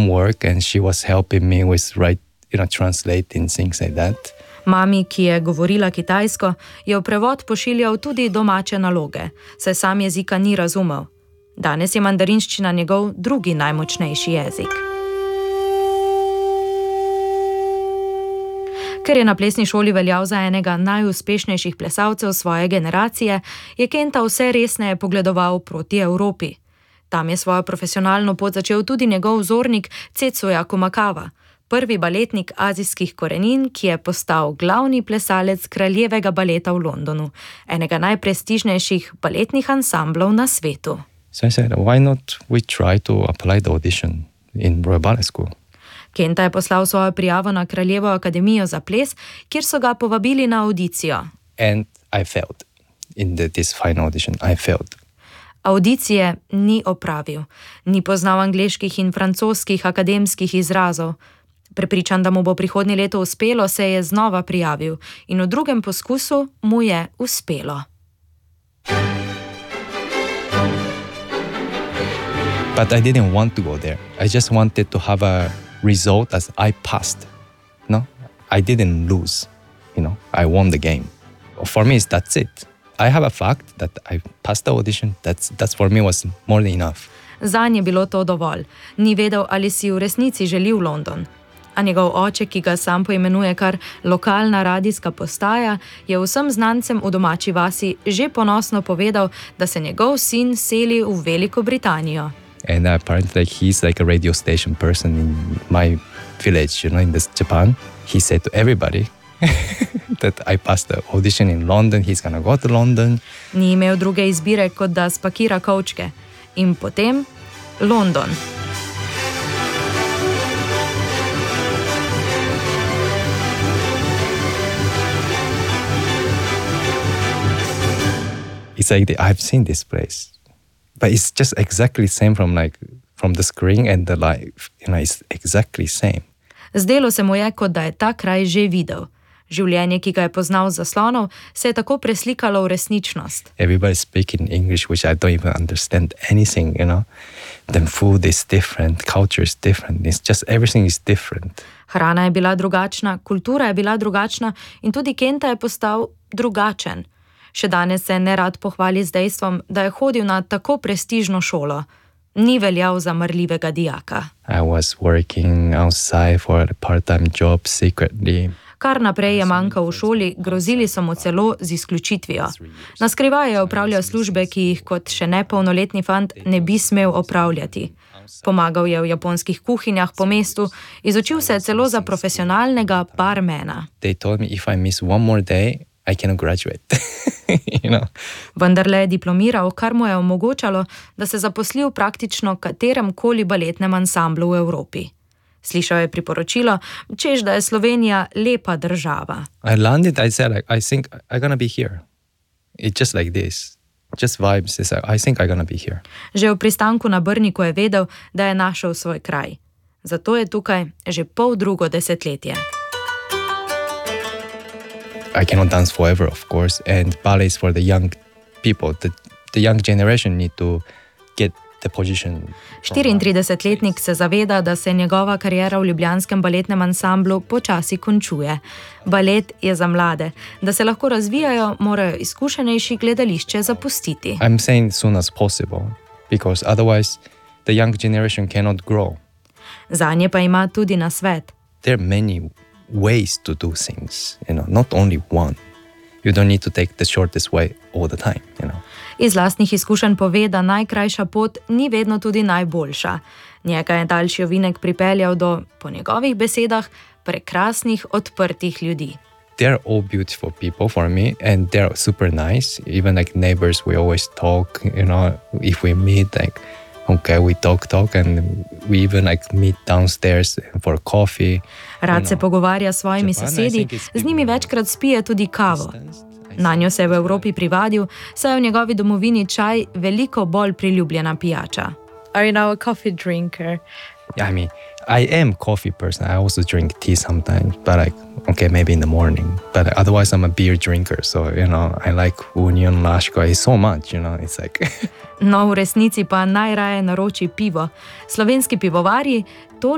homework and she was helping me with translating things like that. Mami, ki je govorila kitajsko, je v prevod pošiljal tudi domače naloge, saj sam jezika ni razumel. Danes je mandarinščina njegov drugi najmočnejši jezik. Ker je na plesni šoli veljal za enega najuspešnejših plesalcev svoje generacije, je Kenta vse resneje pogledoval proti Evropi. Tam je svojo profesionalno pot začel tudi njegov vzornik Tetsuya Komakawa, prvi baletnik azijskih korenin, ki je postal glavni plesalec Kraljevega baleta v Londonu, enega najprestižnejših baletnih ansamblov na svetu. So I said, why not we try to apply the audition in Royal Ballet School? Kenta je poslal svojo prijavo na Kraljevo akademijo za ples, kjer so ga povabili na audicijo. And I failed in this final audition. I failed. Audicije ni opravil, ni poznal angleških in francoskih akademskih izrazov. Prepričan, da mu bo prihodnje leto uspelo, se je znova prijavil in v drugem poskusu mu je uspelo. But I didn't want to go there. I just wanted to have a result as I passed. No, I didn't lose. I won the game. For me, that's it. I have a fact that I passed the audition. That's for me was more than enough. Zanj je bilo to dovolj. Ni vedel, ali si v resnici želi v London. A njegov oče, ki ga sam poimenuje kar lokalna radijska postaja, je vsem znancem v domači vasi že ponosno povedal, da se njegov sin seli v Veliko Britanijo. And apparently he's like a radio station person in my village, in Japan. He said to everybody that I passed the audition in London, he's gonna go to London. Ni imel druge izbire, kot da spakira kovčke. In potem London. It's like I've seen this place. But it's just exactly same from the screen and the life. It's exactly same. Zdelo se mu je, kot da je ta kraj že videl. Življenje, ki ga je poznal z zaslonov, se je tako preslikalo v resničnost. Everybody speaking English, which I don't even understand anything, Then food is different, culture is different. It's just everything is different. Hrana je bila drugačna, kultura je bila drugačna in tudi Kenta je postal drugačen. Še danes se nerad pohvali z dejstvom, da je hodil na tako prestižno šolo. Ni veljal za marljivega dijaka. I was working outside for a part-time job secretly. Kar naprej je manjkal v šoli, grozili so mu celo z izključitvijo. Na skrivaj je opravljal službe, ki jih kot še nepolnoletni fant ne bi smel opravljati. Pomagal je v japonskih kuhinjah po mestu, izučil se je celo za profesionalnega barmana. They told me if I miss one more day, I cannot graduate. Vendarle je diplomiral, kar mu je omogočalo, da se zaposli v praktično katerem koli baletnem ansamblu v Evropi. Slišal je priporočilo, češ da je Slovenija lepa država. I landed, I said, I think I'm gonna be here. It's just like this. Just vibes. I think I'm gonna be here. Že v pristanku na Brniku je vedel, da je našel svoj kraj. Zato je tukaj že poldrugo desetletje. I cannot dance forever, of course, and ballet is for the young people. The young generation need to get the position. 34-letnik se zaveda, da se njegova kariera v ljubljanskem baletnem ansamblu počasi končuje. Balet je za mlade. Da se lahko razvijajo, morajo izkušenejši gledališče zapustiti. I'm saying soon as possible, because otherwise the young generation cannot grow. Zanje pa ima tudi nasvet. There are many ways to do things, not only one. You don't need to take the shortest way all the time, Iz lastnih izkušenj pove, da najkrajša pot ni vedno tudi najboljša. Njega je daljši ovinek pripeljal do, po njegovih besedah, prekrasnih, odprtih ljudi. They're all beautiful people for me and they're super nice. Even like neighbors, we always talk, if we meet, okay, we talk and we even meet downstairs for coffee. Rad se pogovarja s svojimi sosedi, z njimi večkrat spije tudi kavo. Nanjo se je v Evropi privadil, saj je v njegovi domovini čaj veliko bolj priljubljena pijača. Are you now a coffee drinker? Yeah, I am coffee person. I also drink tea sometimes, but okay, maybe in the morning. But otherwise I'm a beer drinker, so, I like Union, Laško, so much, it's like... No, v resnici pa najraje naroči pivo. Slovenski pivovarji